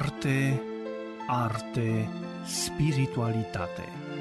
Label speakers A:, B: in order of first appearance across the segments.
A: Carte, arte, spiritualitate.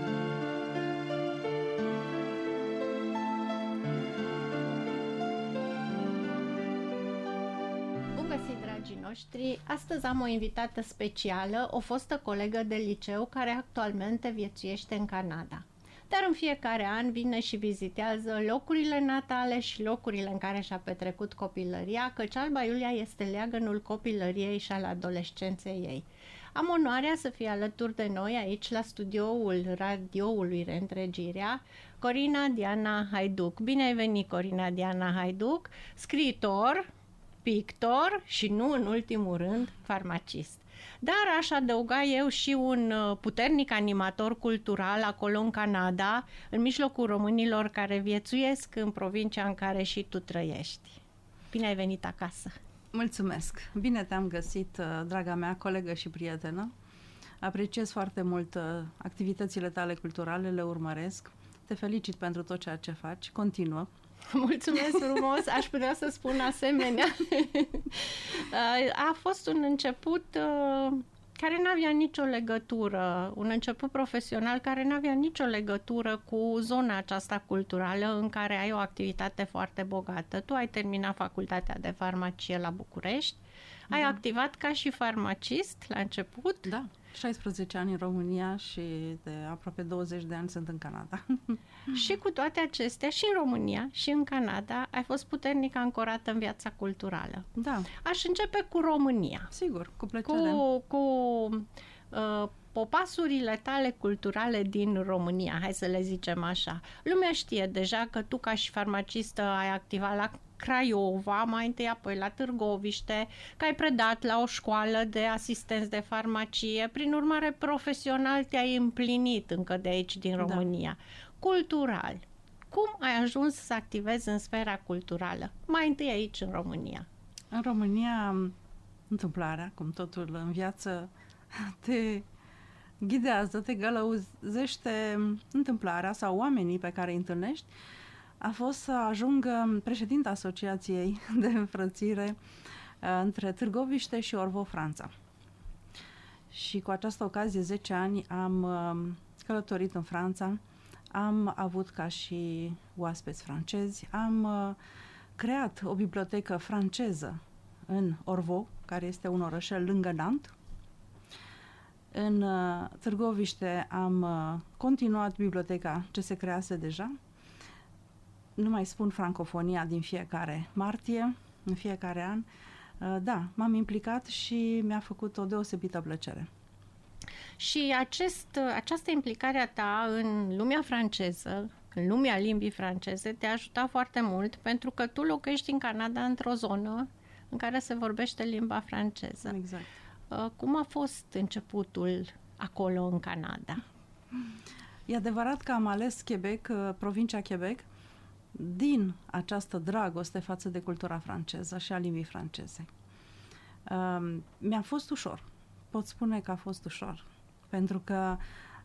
B: Bun găsit, dragii noștri! Astăzi am o invitată specială, o fostă colegă de liceu care actualmente viețuiește în Canada. Dar în fiecare an vine și vizitează locurile natale și locurile în care și-a petrecut copilăria, căci Alba Iulia este leagănul copilăriei și al adolescenței ei. Am onoarea să fie alături de noi aici la studioul radioului Reîntregirea, Corina Diana Haiduc. Bine ai venit, Corina Diana Haiduc, scriitor, pictor și nu în ultimul rând farmacist. Dar aș adăuga eu și un puternic animator cultural acolo în Canada, în mijlocul românilor care viețuiesc în provincia în care și tu trăiești. Bine ai venit acasă!
C: Mulțumesc! Bine te-am găsit, draga mea, colegă și prietenă. Apreciez foarte mult activitățile tale culturale, le urmăresc. Te felicit pentru tot ceea ce faci. Continuă!
B: Mulțumesc frumos, aș putea să spun asemenea. A fost un început care n-avea nicio legătură, un început profesional care n-avea nicio legătură cu zona aceasta culturală în care ai o activitate foarte bogată. Tu ai terminat facultatea de farmacie la București, ai activat ca și farmacist la început.
C: Da, 16 ani în România și de aproape 20 de ani sunt în Canada.
B: Și cu toate acestea, și în România și în Canada, ai fost puternic ancorată în viața culturală.
C: Da.
B: Aș începe cu România.
C: Sigur, cu plăcere.
B: Cu popasurile tale culturale din România, hai să le zicem așa. Lumea știe deja că tu ca și farmacistă ai activat la Craiova, mai întâi apoi la Târgoviște, că ai predat la o școală de asistenți de farmacie, prin urmare profesional te-ai împlinit încă de aici din România. Da. Cultural, cum ai ajuns să activezi în sfera culturală? Mai întâi aici în România.
C: În România, întâmplarea, cum totul în viață, te ghidează, te gălăuzește întâmplarea sau oamenii pe care îi întâlnești, a fost să ajung președinta Asociației de Înfrățire între Târgoviște și Orvaux, Franța. Și cu această ocazie, 10 ani, am călătorit în Franța, am avut ca și oaspeți francezi, am creat o bibliotecă franceză în Orvaux, care este un orășel lângă Nantes. În Târgoviște am continuat biblioteca ce se crease deja. Nu mai spun francofonia din fiecare martie, în fiecare an. Da, m-am implicat și mi-a făcut o deosebită plăcere.
B: Și această implicare a ta în lumea franceză, în lumea limbii franceze, te-a ajutat foarte mult, pentru că tu locuiești în Canada într-o zonă în care se vorbește limba franceză.
C: Exact.
B: Cum a fost începutul acolo în Canada?
C: E adevărat că am ales Quebec, provincia Quebec, din această dragoste față de cultura franceză și a limbii franceze. Mi-a fost ușor. Pot spune că a fost ușor. Pentru că,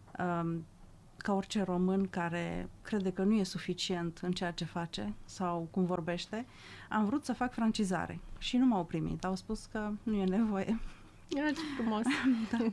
C: ca orice român care crede că nu e suficient în ceea ce face sau cum vorbește, am vrut să fac francizare și nu m-au primit. Au spus că nu e nevoie.
B: Era ce frumos.
C: Da.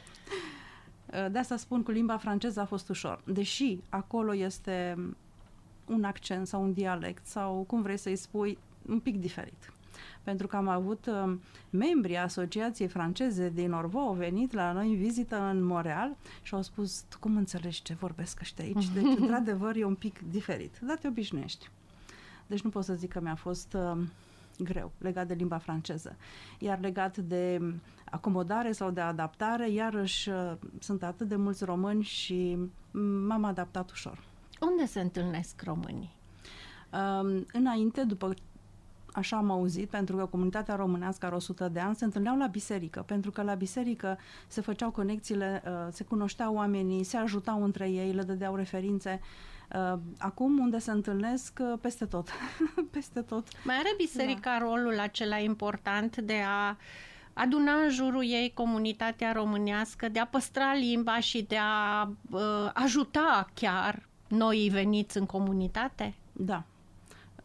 C: De asta spun, cu limba franceză a fost ușor. Deși acolo este un accent sau un dialect sau cum vrei să-i spui, un pic diferit. Pentru că am avut membrii Asociației Franceze din Orvaux au venit la noi în vizită în Montreal și au spus, cum înțelegi ce vorbesc ăștia aici? Deci, într-adevăr, e un pic diferit. Dar te obișnuiești. Deci nu pot să zic că mi-a fost greu legat de limba franceză. Iar legat de acomodare sau de adaptare, iarăși sunt atât de mulți români și m-am adaptat ușor.
B: Unde se întâlnesc românii?
C: Înainte, după așa am auzit, pentru că comunitatea românească are 100 de ani, se întâlneau la biserică, pentru că la biserică se făceau conexiile, se cunoșteau oamenii, se ajutau între ei, le dădeau referințe. Acum, unde se întâlnesc, peste tot. Peste tot.
B: Mai are biserica rolul acela important de a aduna în jurul ei comunitatea românească, de a păstra limba și de a ajuta chiar noi veniți în comunitate?
C: Da.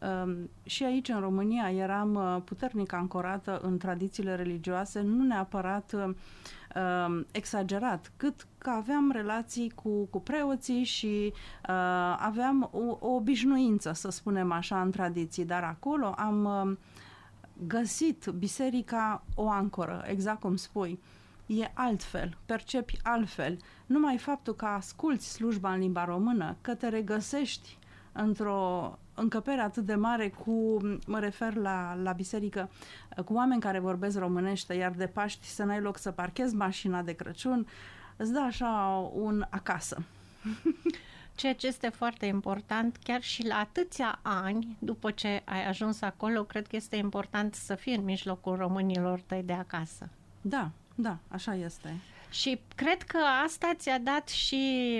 C: Și aici, în România, eram puternic ancorată în tradițiile religioase, nu neapărat exagerat, cât că aveam relații cu preoții și aveam o obișnuință, să spunem așa, în tradiții, dar acolo am găsit biserica o ancoră, exact cum spui. E altfel, percepi altfel. Numai faptul că asculți slujba în limba română, că te regăsești într-o încăpere atât de mare mă refer la biserică, cu oameni care vorbesc românește, iar de Paști să n-ai loc să parchezi mașina de Crăciun, îți dă așa un acasă.
B: Ceea ce este foarte important, chiar și la atâția ani după ce ai ajuns acolo, cred că este important să fii în mijlocul românilor tăi de acasă.
C: Da, așa este.
B: Și cred că asta ți-a dat și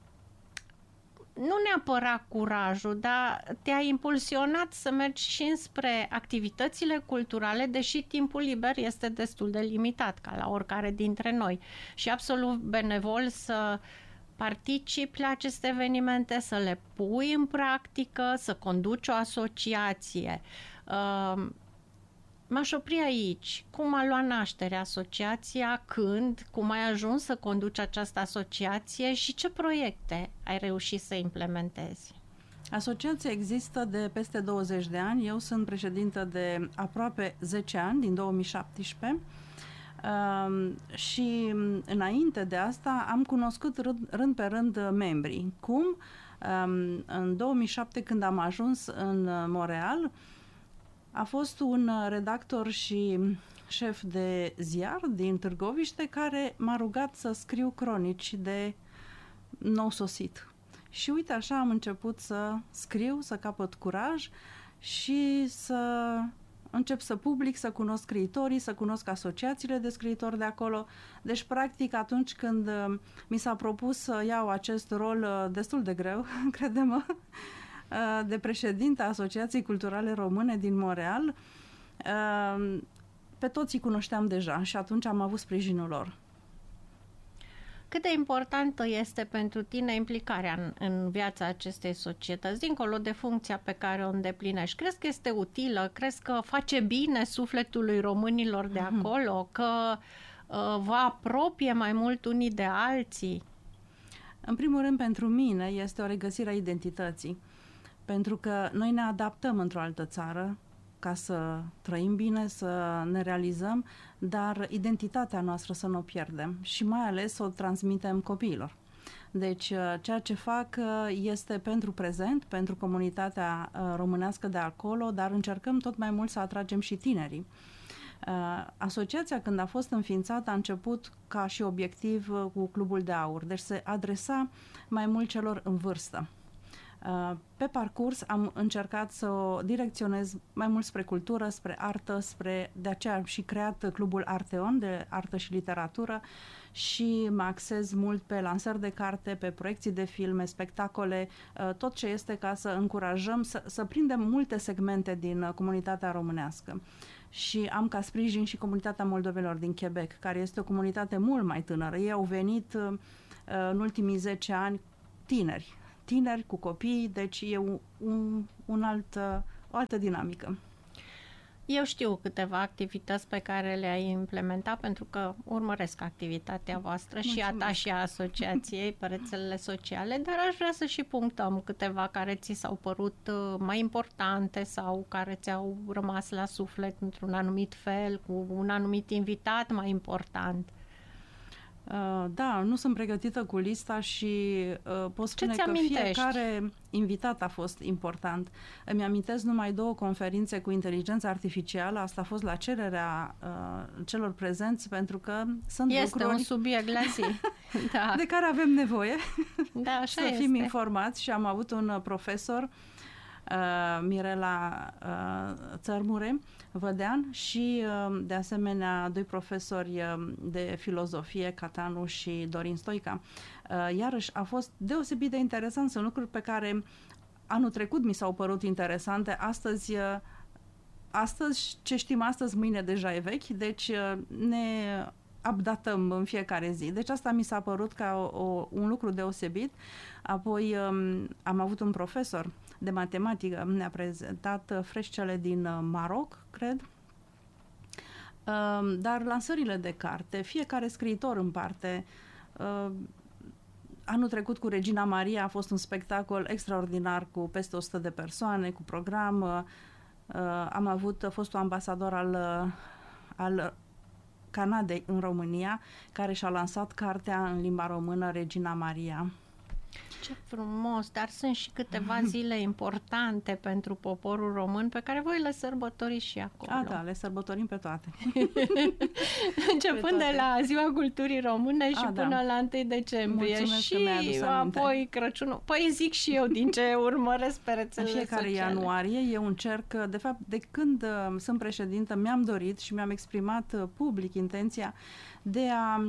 B: nu neapărat curajul, dar te-a impulsionat să mergi și înspre activitățile culturale, deși timpul liber este destul de limitat, ca la oricare dintre noi. Și absolut benevol să participi la aceste evenimente, să le pui în practică, să conduci o asociație. M-aș opri aici. Cum a luat naștere asociația, când, cum ai ajuns să conduci această asociație și ce proiecte ai reușit să implementezi?
C: Asociația există de peste 20 de ani. Eu sunt președintă de aproape 10 ani, din 2017. Și înainte de asta am cunoscut rând pe rând membrii. Cum? În 2007, când am ajuns în Montreal, a fost un redactor și șef de ziar din Târgoviște care m-a rugat să scriu cronici de nou sosit. Și uite, așa am început să scriu, să capăt curaj și să încep să public, să cunosc scriitorii, să cunosc asociațiile de scriitori de acolo. Deci, practic, atunci când mi s-a propus să iau acest rol destul de greu, crede-mă, de președinta Asociației Culturale Române din Montreal, pe toți îi cunoșteam deja și atunci am avut sprijinul lor.
B: Cât de importantă este pentru tine implicarea în viața acestei societăți, dincolo de funcția pe care o îndeplinești? Crezi că este utilă? Crezi că face bine sufletului românilor de acolo? Că vă apropie mai mult unii de alții?
C: În primul rând, pentru mine este o regăsire a identității. Pentru că noi ne adaptăm într-o altă țară ca să trăim bine, să ne realizăm, dar identitatea noastră să nu o pierdem și mai ales să o transmitem copiilor. Deci ceea ce fac este pentru prezent, pentru comunitatea românească de acolo, dar încercăm tot mai mult să atragem și tinerii. Asociația, când a fost înființată, a început ca și obiectiv cu Clubul de Aur, deci se adresa mai mult celor în vârstă. Pe parcurs am încercat să o direcționez mai mult spre cultură, spre artă, de aceea am și creat Clubul Arteon, de artă și literatură, și mă axez mult pe lansări de carte, pe proiecții de filme, spectacole, tot ce este ca să încurajăm, să prindem multe segmente din comunitatea românească. Și am ca sprijin și comunitatea moldovenilor din Quebec, care este o comunitate mult mai tânără. Ei au venit în ultimii 10 ani tineri cu copii, deci e o altă dinamică.
B: Eu știu câteva activități pe care le-ai implementat, pentru că urmăresc activitatea voastră. Mulțumesc. Și a ta și a asociației pe rețelele sociale, dar aș vrea să și punctăm câteva care ți s-au părut mai importante sau care ți-au rămas la suflet într-un anumit fel, cu un anumit invitat mai important.
C: Da, nu sunt pregătită cu lista și pot spune că fiecare invitat a fost important. Îmi amintesc numai 2 conferințe cu inteligență artificială, asta a fost la cererea celor prezenți, pentru că sunt
B: lucruri... Este un subiect la zi. Da.
C: De care avem nevoie,
B: da, așa
C: să fim informați, și am avut un profesor, Mirela Țărmure Vădean, și de asemenea 2 profesori de filozofie, Catanu și Dorin Stoica. Iarăși a fost deosebit de interesant, sunt lucruri pe care anul trecut mi s-au părut interesante, astăzi ce știm astăzi, mâine deja e vechi, deci ne updatăm în fiecare zi. Deci asta mi s-a părut ca un lucru deosebit. Apoi am avut un profesor, de matematică ne-a prezentat freșcele din Maroc, cred. Dar lansările de carte, fiecare scriitor în parte. Anul trecut cu Regina Maria a fost un spectacol extraordinar cu peste 100 de persoane, cu program. Am fost ambasador al Canadei în România, care și-a lansat cartea în limba română, Regina Maria.
B: Ce frumos, dar sunt și câteva zile importante pentru poporul român pe care voi le sărbătoriți și acolo.
C: Da, le sărbătorim pe toate.
B: Începând de la Ziua Culturii Române și până la 1 decembrie.
C: Mulțumesc
B: și
C: că mi-ai adus aminte.
B: Apoi Crăciunul. Păi zic și eu din ce urmăresc pe rețelele
C: sociale. În fiecare ianuarie eu încerc, de fapt, de când sunt președintă, mi-am dorit și mi-am exprimat public intenția de a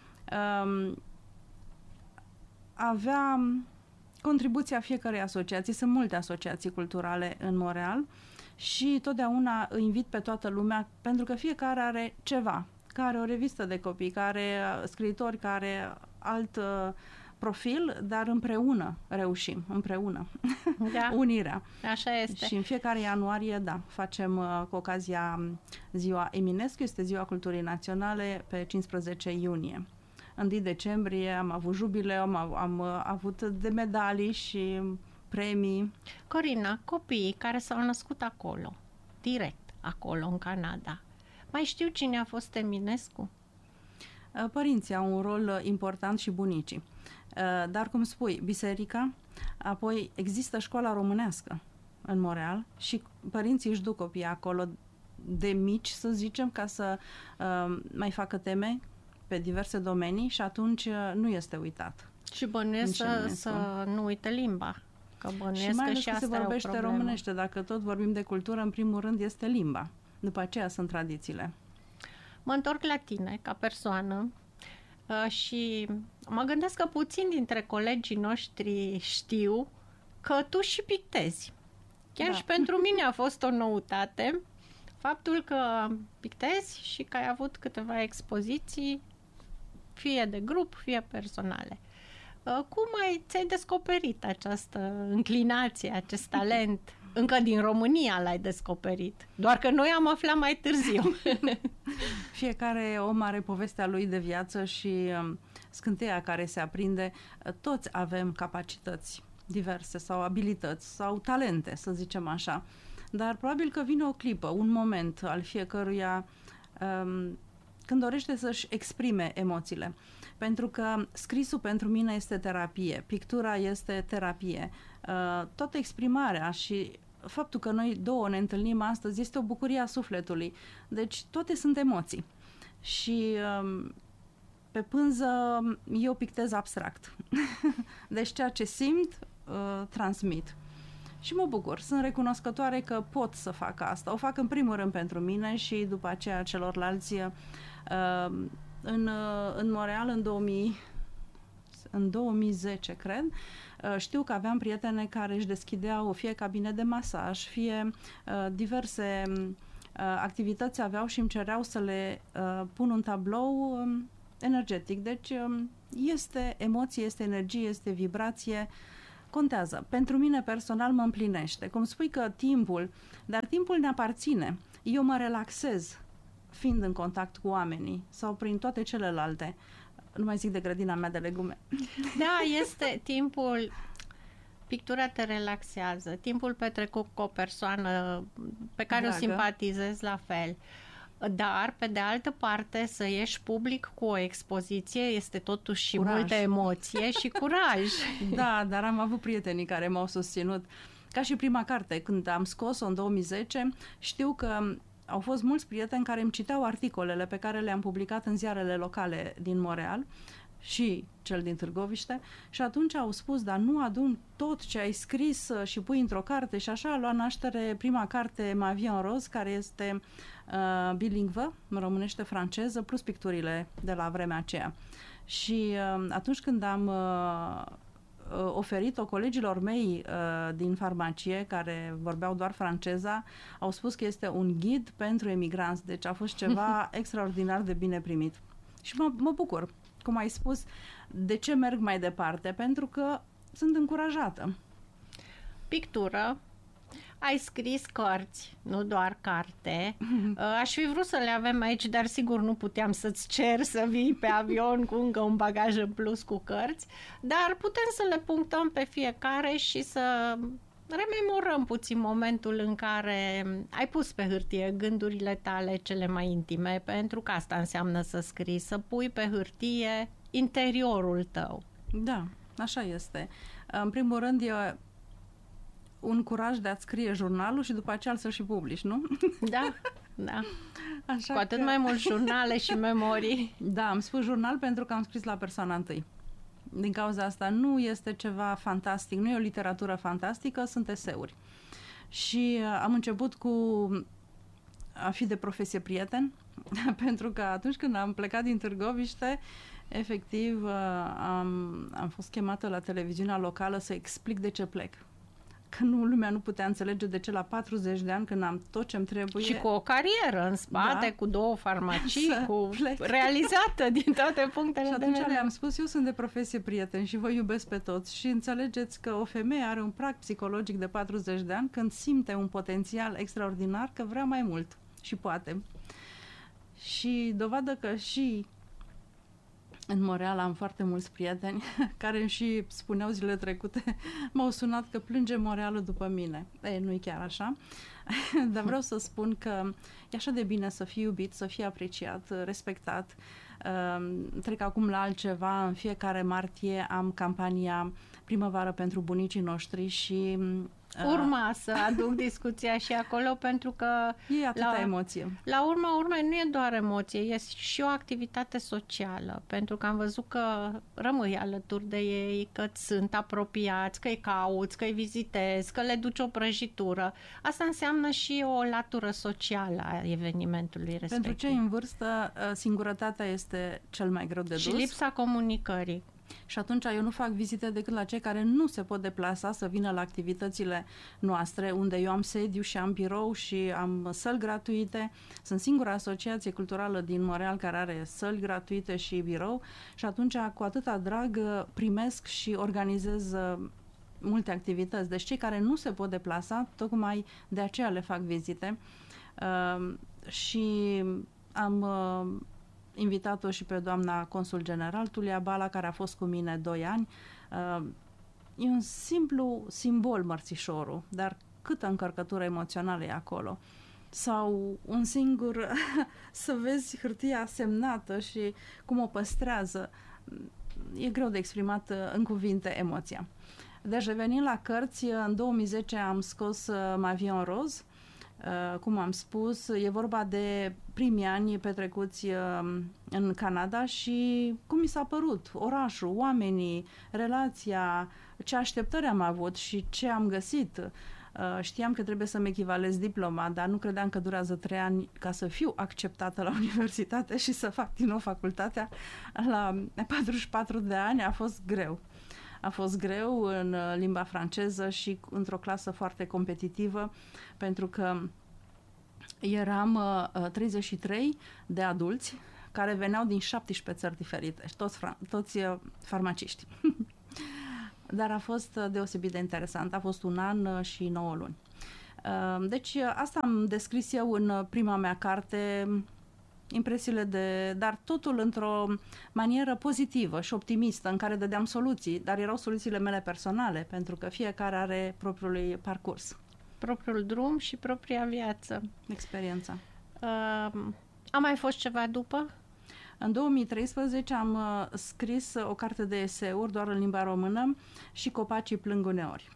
C: avea contribuția fiecărei asociații. Sunt multe asociații culturale în Montreal și totdeauna îi invit pe toată lumea, pentru că fiecare are ceva. Care o revistă de copii, care scriitori, care alt profil, dar împreună reușim, împreună.
B: Da.
C: Unirea.
B: Așa este.
C: Și în fiecare ianuarie, facem cu ocazia Ziua Eminescu, este Ziua Culturii Naționale, pe 15 iunie. În 1 decembrie am avut jubileu, am avut de medalii și premii.
B: Corina, copiii care s-au născut acolo, direct acolo, în Canada, mai știu cine a fost Eminescu?
C: Părinții au un rol important și bunicii. Dar, cum spui, biserica, apoi există școala românească în Montreal și părinții își duc copiii acolo de mici, să zicem, ca să mai facă teme pe diverse domenii și atunci nu este uitat.
B: Și bănuiesc să nu uite limba. Că
C: și mai ales că se vorbește românește. Dacă tot vorbim de cultură, în primul rând este limba. După aceea sunt tradițiile.
B: Mă întorc la tine ca persoană și mă gândesc că puțini dintre colegii noștri știu că tu și pictezi. Chiar și pentru mine a fost o noutate faptul că pictezi și că ai avut câteva expoziții, fie de grup, fie personale. Cum ți-ai descoperit această înclinație, acest talent? Încă din România l-ai descoperit. Doar că noi am aflat mai târziu.
C: Fiecare om are povestea lui de viață și scânteia care se aprinde. Toți avem capacități diverse sau abilități sau talente, să zicem așa. Dar probabil că vine o clipă, un moment al fiecăruia când dorește să-și exprime emoțiile. Pentru că scrisul pentru mine este terapie, pictura este terapie. Toată exprimarea și faptul că noi două ne întâlnim astăzi este o bucurie a sufletului. Deci toate sunt emoții. Și pe pânză eu pictez abstract. Deci ceea ce simt, transmit. Și mă bucur, sunt recunoscătoare că pot să fac asta. O fac în primul rând pentru mine și după aceea celorlalți. În Montreal, în 2010, cred, știu că aveam prietene care își deschideau fie cabinet de masaj, fie diverse activități aveau și îmi cereau să le pun un tablou energetic. Deci este emoție, este energie, este vibrație, contează. Pentru mine personal mă împlinește. Cum spui că dar timpul ne aparține. Eu mă relaxez fiind în contact cu oamenii sau prin toate celelalte. Nu mai zic de grădina mea de legume.
B: Da, este timpul. Pictura te relaxează. Timpul petrecut cu o persoană pe care o simpatizezi la fel. Dar, pe de altă parte, să ieși public cu o expoziție este totuși și multă emoție și curaj.
C: Da, dar am avut prietenii care m-au susținut. Ca și prima carte, când am scos-o în 2010, știu că au fost mulți prieteni care îmi citeau articolele pe care le-am publicat în ziarele locale din Montreal și cel din Târgoviște și atunci au spus, dar nu adun tot ce ai scris și pui într-o carte și așa a luat naștere prima carte Ma vie en rose, care este bilingvă, românește-franceză, plus picturile de la vremea aceea. Și atunci când am oferit-o colegilor mei din farmacie, care vorbeau doar franceza, au spus că este un ghid pentru emigranți, deci a fost ceva extraordinar de bine primit. Și mă bucur, cum ai spus, de ce merg mai departe? Pentru că sunt încurajată.
B: pictură, ai scris cărți, nu doar carte. Aș fi vrut să le avem aici, dar sigur nu puteam să-ți cer să vii pe avion cu încă un bagaj în plus cu cărți, dar putem să le punctăm pe fiecare și să rememorăm puțin momentul în care ai pus pe hârtie gândurile tale cele mai intime, pentru că asta înseamnă să scrii, să pui pe hârtie interiorul tău.
C: Da, așa este. În primul rând e un curaj de a-ți scrie jurnalul și după aceea să-l și publici, nu?
B: Da, da.
C: Așa
B: cu atât
C: că...
B: mai mult jurnale și memorii.
C: Da, am spus jurnal pentru că am scris la persoana întâi. Din cauza asta nu este ceva fantastic, nu e o literatură fantastică, sunt eseuri. Și am început cu a fi de profesie prieten, pentru că atunci când am plecat din Târgoviște, efectiv am fost chemată la televiziunea locală să explic de ce plec. Că lumea nu putea înțelege de ce la 40 de ani, când am tot ce-mi trebuie...
B: Și cu o carieră în spate,
C: da,
B: cu 2 farmacii, realizată din toate punctele de vedere.
C: Și atunci le-am spus, eu sunt de profesie prieten și vă iubesc pe toți. Și înțelegeți că o femeie are un prag psicologic de 40 de ani când simte un potențial extraordinar, că vrea mai mult și poate. Și dovadă că și în Montreal am foarte mulți prieteni care îmi și spuneau zilele trecute, m-au sunat că plânge Montrealul după mine. Nu-i chiar așa, dar vreau să spun că e așa de bine să fii iubit, să fii apreciat, respectat. Trec acum la altceva. În fiecare martie am campania Primăvară pentru bunicii noștri și
B: urma să aduc discuția și acolo, pentru că
C: e atâta emoție.
B: La urma urmei nu e doar emoție, e și o activitate socială, pentru că am văzut că rămâi alături de ei, că sunt apropiați, că îi cauți, că îi vizitezi, că le duci o prăjitură. Asta înseamnă și o latură socială a evenimentului respectiv.
C: Pentru cei în vârstă, singurătatea este cel mai greu de dus.
B: Și lipsa comunicării.
C: Și atunci eu nu fac vizite decât la cei care nu se pot deplasa să vină la activitățile noastre, unde eu am sediu și am birou și am săli gratuite. Sunt singura asociație culturală din Montreal care are săli gratuite și birou și atunci cu atâta drag primesc și organizez multe activități. Deci cei care nu se pot deplasa, tocmai de aceea le fac vizite. Și am invitat-o și pe doamna consul general Tulia Bala, care a fost cu mine 2 ani. E un simplu simbol mărțișorul, dar câtă încărcătură emoțională e acolo. Sau un singur să vezi hârtia semnată și cum o păstrează. E greu de exprimat în cuvinte emoția. Deci revenind la cărți, în 2010 am scos Ma vie en rose. Cum am spus, e vorba de primii ani petrecuți în Canada și cum mi s-a părut orașul, oamenii, relația, ce așteptări am avut și ce am găsit. Știam că trebuie să-mi echivalez diploma, dar nu credeam că durează 3 ani ca să fiu acceptată la universitate și să fac din nou facultatea. La 44 de ani a fost greu. A fost greu în limba franceză și într-o clasă foarte competitivă, pentru că eram 33 de adulți care veneau din 17 țări diferite, toți farmaciști. Dar a fost deosebit de interesant. A fost 1 an și 9 luni. Deci asta am descris eu în prima mea carte, impresiile dar totul într-o manieră pozitivă și optimistă, în care dădeam soluții, dar erau soluțiile mele personale, pentru că fiecare are propriul parcurs.
B: Propriul drum și propria viață.
C: Experiența.
B: A mai fost ceva după?
C: În 2013 am scris o carte de eseuri, doar în limba română, și Copacii plâng uneori.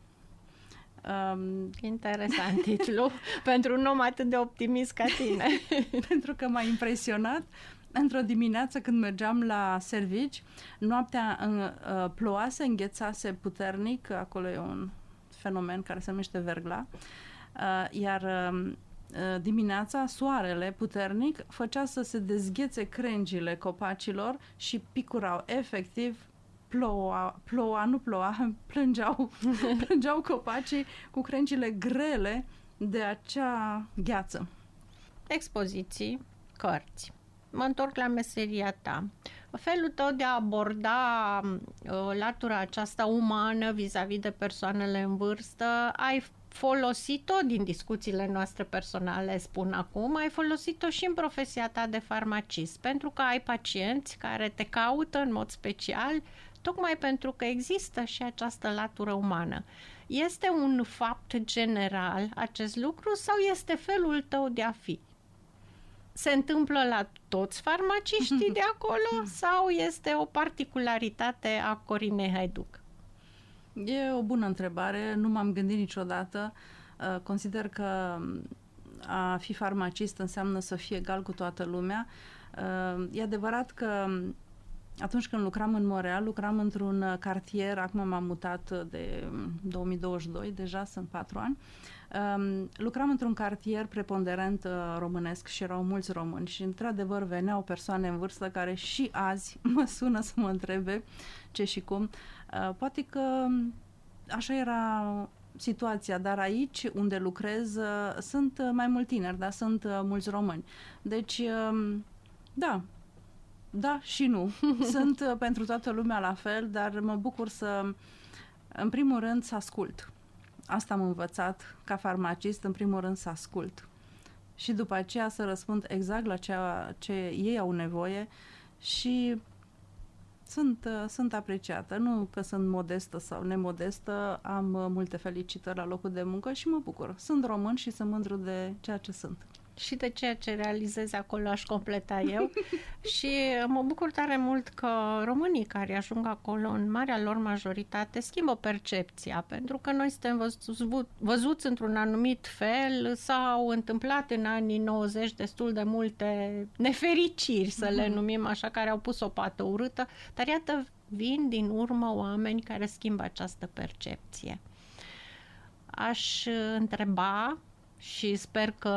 B: Interesant titlu pentru un om atât de optimist ca tine.
C: Pentru că m-a impresionat. Într-o dimineață când mergeam la servici, noaptea ploase, înghețase puternic, acolo e un fenomen care se numește vergla, iar dimineața soarele puternic făcea să se dezghețe crengile copacilor și picurau, efectiv. Nu ploua, plângeau copacii cu crengile grele de acea gheață.
B: Expoziții, cărți. mă întorc la meseria ta. Felul tău de a aborda latura aceasta umană vis-a-vis de persoanele în vârstă, ai folosit-o din discuțiile noastre personale, spun acum, ai folosit-o și în profesia ta de farmacist, pentru că ai pacienți care te caută în mod special, tocmai pentru că există și această latură umană. Este un fapt general acest lucru sau este felul tău de a fi? Se întâmplă la toți farmaciștii de acolo sau este o particularitate a Corinei Haiduc?
C: E o bună întrebare, nu m-am gândit niciodată. Consider că a fi farmacist înseamnă să fii egal cu toată lumea. E adevărat că atunci când lucram în Montreal, lucram într-un cartier, acum m-am mutat de 2022, deja sunt 4 ani, lucram într-un cartier preponderent românesc și erau mulți români și într-adevăr veneau persoane în vârstă care și azi mă sună să mă întrebe ce și cum. Poate că așa era situația, dar aici unde lucrez sunt mai mulți tineri, dar sunt mulți români. Deci, da și nu. Sunt pentru toată lumea la fel, dar mă bucur în primul rând, să ascult. Asta am învățat ca farmacist, în primul rând să ascult. Și după aceea să răspund exact la ceea ce ei au nevoie și sunt apreciată. Nu că sunt modestă sau nemodestă, am multe felicitări la locul de muncă și mă bucur. Sunt român și sunt mândru de ceea ce sunt.
B: Și de ceea ce realizez acolo aș completa eu. Și mă bucur tare mult că românii care ajung acolo, în marea lor majoritate, schimbă percepția, pentru că noi suntem văzuți într-un anumit fel, s-au întâmplat în anii 90 destul de multe nefericiri, să le numim așa, care au pus o pată urâtă, dar iată, vin din urmă oameni care schimbă această percepție. Aș întreba și sper că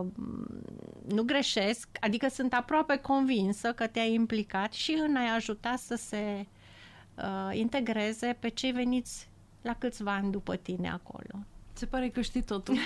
B: nu greșesc, adică sunt aproape convinsă că te-ai implicat și în a-i ajuta să se integreze pe cei veniți la câțiva ani după tine acolo.
C: Se pare că știi totul.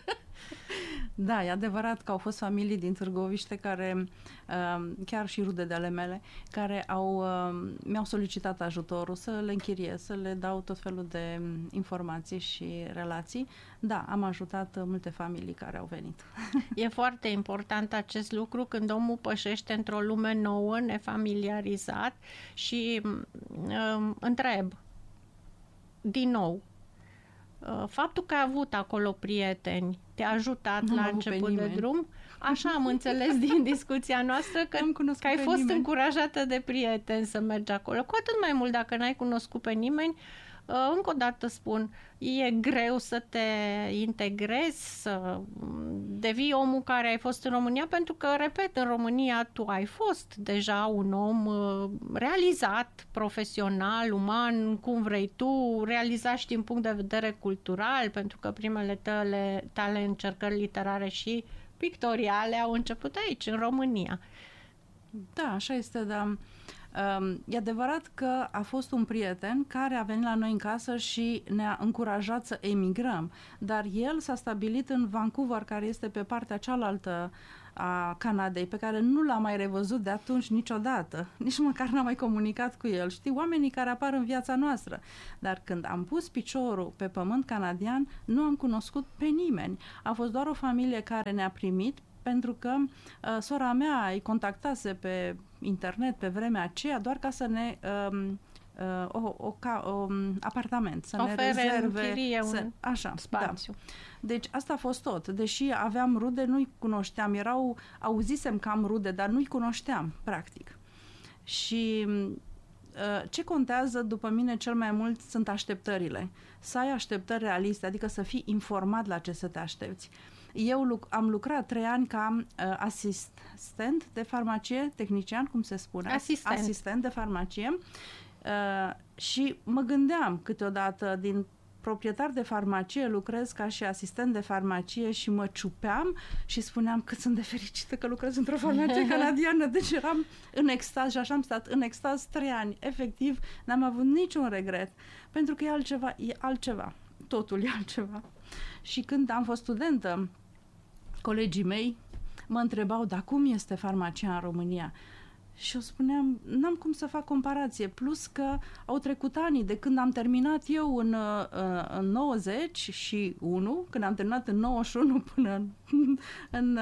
C: Da, e adevărat că au fost familii din Târgoviște care, chiar și rude de ale mele, care mi-au solicitat ajutorul să le închirie, să le dau tot felul de informații și relații. Da, am ajutat multe familii care au venit.
B: E foarte important acest lucru când omul pășește într-o lume nouă, nefamiliarizat și întreb din nou, faptul că ai avut acolo prieteni te-a ajutat la început de drum? Așa am înțeles din discuția noastră că ai fost încurajată de prieteni să mergi acolo. Cu atât mai mult dacă n-ai cunoscut pe nimeni. Încă o dată spun, e greu să te integrezi, să devii omul care ai fost în România, pentru că, repet, în România tu ai fost deja un om realizat, profesional, uman, cum vrei tu, realizat și din punct de vedere cultural, pentru că primele tale încercări literare și pictoriale au început aici, în România.
C: Da, așa este, dar e adevărat că a fost un prieten care a venit la noi în casă și ne-a încurajat să emigrăm, dar el s-a stabilit în Vancouver, care este pe partea cealaltă a Canadei, pe care nu l-am mai revăzut de atunci niciodată, nici măcar n-am mai comunicat cu el. Știi, oamenii care apar în viața noastră. Dar când am pus piciorul pe pământ canadian, nu am cunoscut pe nimeni. A fost doar o familie care ne-a primit, pentru că sora mea îi contactase pe internet pe vremea aceea doar ca să ne apartament, să
B: ofere
C: ne rezerve,
B: un spațiu.
C: Da. Deci asta a fost tot. Deși aveam rude, nu-i cunoșteam. Auzisem că am rude, dar nu-i cunoșteam, practic. Și ce contează după mine cel mai mult sunt așteptările. Să ai așteptări realiste, adică să fii informat la ce să te aștepți. Eu am lucrat 3 ani ca asistent de farmacie, tehnician, cum se spune? Asistent de farmacie și mă gândeam câteodată, din proprietar de farmacie lucrez ca și asistent de farmacie și mă ciupeam și spuneam cât sunt de fericită că lucrez într-o farmacie canadiană. Deci eram în extaz și așa am stat în extaz 3 ani. Efectiv, n-am avut niciun regret, pentru că e altceva. Totul e altceva. Și când am fost studentă, colegii mei mă întrebau, dar cum este farmacia în România? Și eu spuneam, n-am cum să fac comparație, plus că au trecut ani de când am terminat eu în 91, când am terminat în 91 până în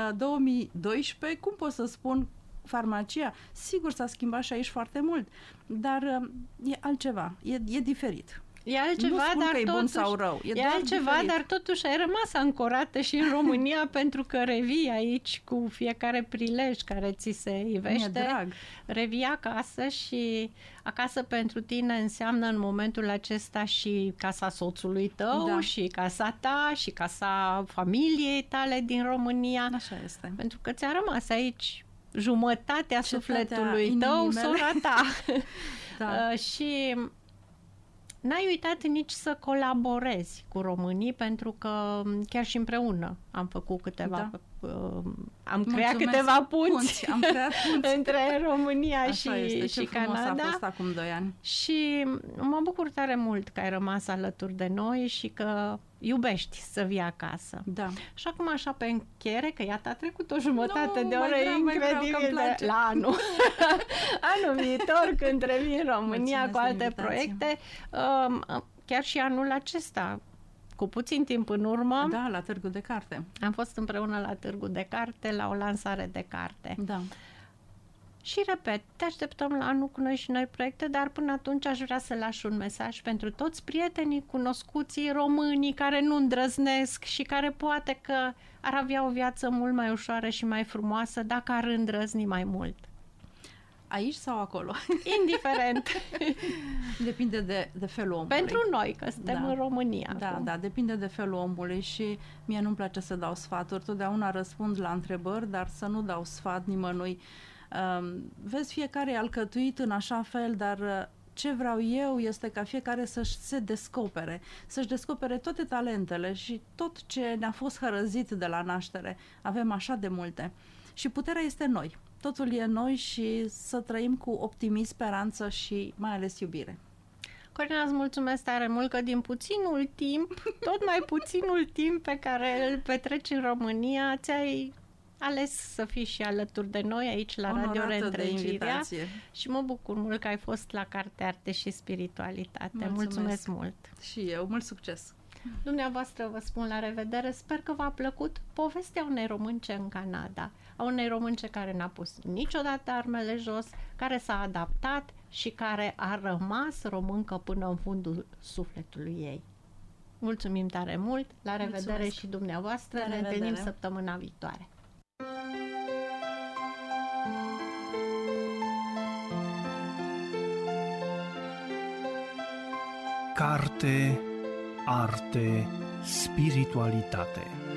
C: 2012, cum pot să spun farmacia? Sigur s-a schimbat și aici foarte mult, dar e altceva, e diferit.
B: E altceva,
C: nu spun
B: dar
C: că e
B: totuși,
C: bun sau rău.
B: E altceva, diferit. Dar totuși ai rămas ancorată și în România pentru că revii aici cu fiecare prilej care ți se ivește.
C: Mi-e drag.
B: Revii acasă și acasă pentru tine înseamnă în momentul acesta și casa soțului tău, și casa ta, și casa familiei tale din România.
C: Așa este.
B: Pentru că ți-a rămas aici jumătatea sufletului tău, sora ta. Da. Și n-ai uitat nici să colaborezi cu românii, pentru că chiar și împreună am făcut câteva... am creat câteva punți între România și Canada.
C: A fost acum 2 ani.
B: Și mă bucur tare mult că ai rămas alături de noi și că iubești să vii acasă.
C: Da.
B: Și acum așa pe încheiere, că iată a trecut o jumătate de oră incredibil la anul. Anul viitor, când revii în România cu alte proiecte, chiar și anul acesta, cu puțin timp în urmă.
C: Da, la Târgu de Carte.
B: Am fost împreună la Târgu de Carte, la o lansare de carte.
C: Da.
B: Și repet, te așteptăm la anul cu noi și noi proiecte, dar până atunci aș vrea să lași un mesaj pentru toți prietenii, cunoscuții românii care nu îndrăznesc și care poate că ar avea o viață mult mai ușoară și mai frumoasă dacă ar îndrăzni mai mult.
C: Aici sau acolo?
B: Indiferent.
C: Depinde de felul omului.
B: Pentru noi, că suntem în România.
C: Da, depinde de felul omului și mie nu-mi place să dau sfaturi. Totdeauna răspund la întrebări, dar să nu dau sfat nimănui. Vezi, fiecare e alcătuit în așa fel, dar ce vreau eu este ca fiecare să-și descopere toate talentele și tot ce ne-a fost hărăzit de la naștere. Avem așa de multe. Și puterea este în noi. Totul e în noi și să trăim cu optimism, speranță și mai ales iubire.
B: Corina, îți mulțumesc tare mult că din puținul timp, tot mai puținul timp pe care îl petreci în România, ți-ai ales să fii și alături de noi aici la Radio Reîntregirea și mă bucur mult că ai fost la Carte, Arte și Spiritualitate. Mulțumesc mult! Și eu, mult succes! Dumneavoastră vă spun la revedere, sper că v-a plăcut povestea unei românce în Canada, a unei românce care n-a pus niciodată armele jos, care s-a adaptat și care a rămas româncă până în fundul sufletului ei. Mulțumim tare mult, la revedere și dumneavoastră, ne întâlnim săptămâna viitoare.
A: Carte, arte, spiritualitate.